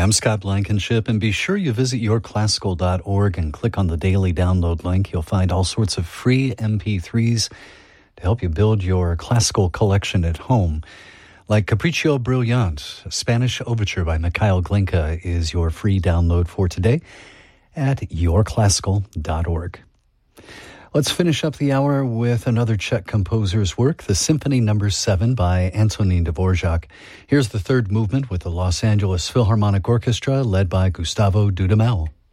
I'm Scott Blankenship, and be sure you visit yourclassical.org and click on the daily download link. You'll find all sorts of free MP3s to help you build your classical collection at home. Like Capriccio Brilliant, a Spanish overture by Mikhail Glinka is your free download for today at yourclassical.org. Let's finish up the hour with another Czech composer's work, the Symphony No. 7 by Antonín Dvorak. Here's the third movement with the Los Angeles Philharmonic Orchestra led by Gustavo Dudamel.